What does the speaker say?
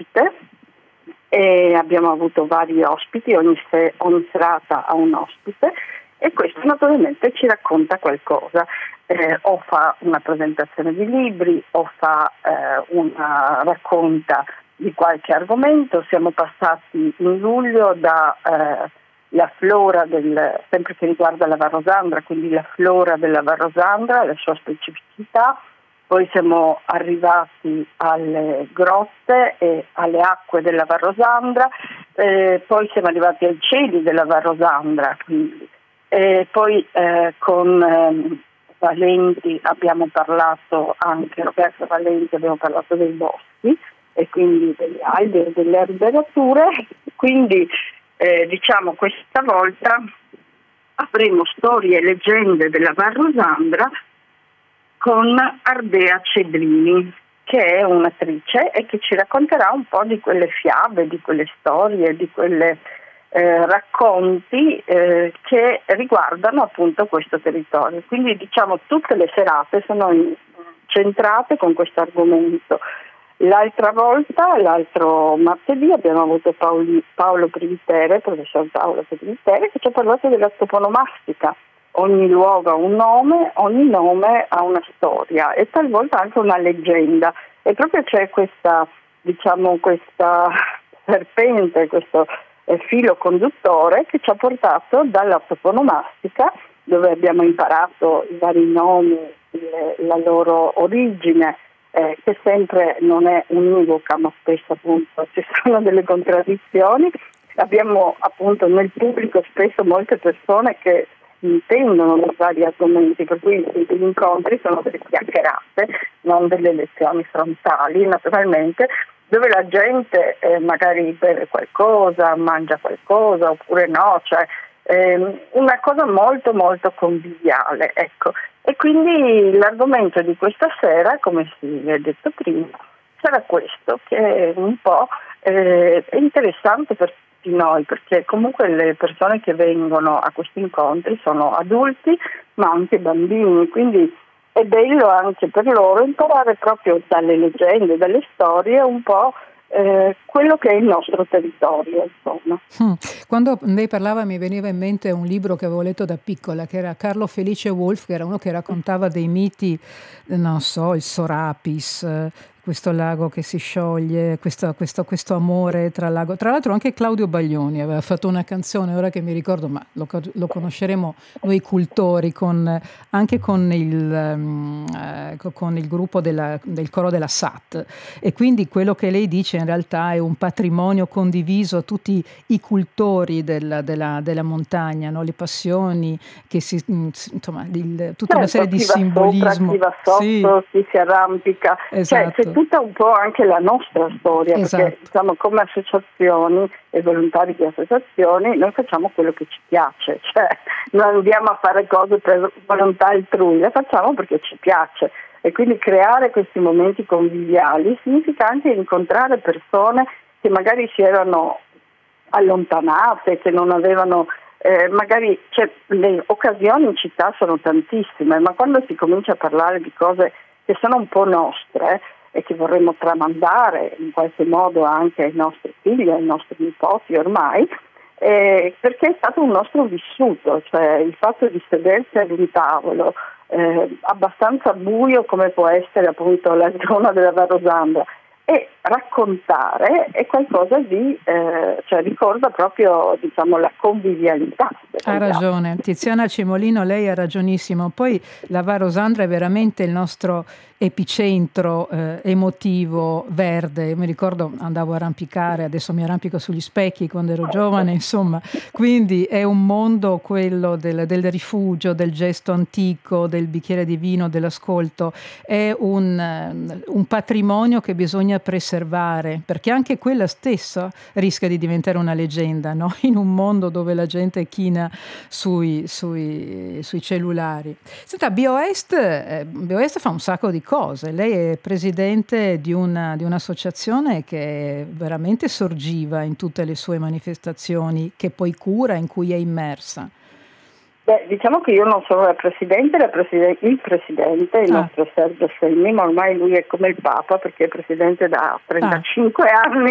ospite e abbiamo avuto vari ospiti, ogni serata ha un ospite e questo naturalmente ci racconta qualcosa, o fa una presentazione di libri o racconta di qualche argomento. Siamo passati in luglio da la flora sempre che riguarda la Varrosandra, quindi la flora della Varrosandra, la sua specificità. Poi siamo arrivati alle grotte e alle acque della Varrosandra, poi siamo arrivati ai cieli della Varrosandra, quindi. Poi con Valenti abbiamo parlato, anche Roberto Valenti, abbiamo parlato dei boschi e quindi degli alberi e delle arberature, quindi diciamo questa volta avremo storie e leggende della Varrosandra con Ardea Cedrini, che è un'attrice e che ci racconterà un po' di quelle fiabe, di quelle storie, di quelle racconti che riguardano appunto questo territorio. Quindi diciamo tutte le serate sono centrate con questo argomento. L'altro martedì abbiamo avuto Paolo Privitere, professor Paolo Privitere, che ci ha parlato della toponomastica. Ogni luogo ha un nome, ogni nome ha una storia e talvolta anche una leggenda. E proprio c'è questa serpente, questo filo conduttore che ci ha portato dalla toponomastica, dove abbiamo imparato i vari nomi, la loro origine, che sempre non è univoca, ma spesso appunto ci sono delle contraddizioni. Abbiamo appunto nel pubblico spesso molte persone che intendono dei vari argomenti, per cui gli incontri sono delle chiacchierate, non delle lezioni frontali, naturalmente, dove la gente magari beve qualcosa, mangia qualcosa oppure no, cioè una cosa molto molto conviviale, ecco. E quindi l'argomento di questa sera, come si è detto prima, sarà questo, che è un po' è interessante per tutti noi, perché comunque le persone che vengono a questi incontri sono adulti ma anche bambini, quindi è bello anche per loro imparare proprio dalle leggende, dalle storie un po' quello che è il nostro territorio, insomma. Quando lei parlava mi veniva in mente un libro che avevo letto da piccola, che era Carlo Felice Wolf, che era uno che raccontava dei miti, non so, il Sorapis, questo lago che si scioglie, questo amore tra lago. Tra l'altro anche Claudio Baglioni aveva fatto una canzone, ora che mi ricordo, ma lo conosceremo noi cultori, anche con il gruppo del coro della SAT. E quindi quello che lei dice in realtà è un patrimonio condiviso a tutti i cultori della montagna, no? Le passioni, insomma, tutta una serie di simbolismo. Chi va sotto, chi si arrampica, esatto. Cioè, c'è tutta un po' anche la nostra storia, esatto. Perché diciamo, come associazioni e volontari di associazioni noi facciamo quello che ci piace, cioè non andiamo a fare cose per volontà altrui, le facciamo perché ci piace. E quindi creare questi momenti conviviali significa anche incontrare persone che magari si erano allontanate, che non avevano, magari le occasioni in città sono tantissime, ma quando si comincia a parlare di cose che sono un po' nostre e che vorremmo tramandare in qualche modo anche ai nostri figli, ai nostri nipoti ormai, perché è stato un nostro vissuto, cioè il fatto di sedersi ad un tavolo abbastanza buio come può essere appunto la zona della Varrosandra e raccontare è qualcosa di ricorda proprio la convivialità. Ha ragione, Tiziana Cimolino, lei ha ragionissimo. Poi la Varrosandra è veramente il nostro epicentro emotivo verde. Io mi ricordo andavo a arrampicare, adesso mi arrampico sugli specchi quando ero giovane, insomma, quindi è un mondo quello del rifugio, del gesto antico, del bicchiere di vino, dell'ascolto. È un patrimonio che bisogna preservare, perché anche quella stessa rischia di diventare una leggenda, no? In un mondo dove la gente china sui cellulari. Senta, BioEst fa un sacco di cose. Lei è presidente di un'associazione che è veramente sorgiva in tutte le sue manifestazioni, che poi cura, in cui è immersa. Diciamo che io non sono la presidente, il presidente, il nostro Sergio Selmi, ma ormai lui è come il Papa perché è presidente da 35 anni.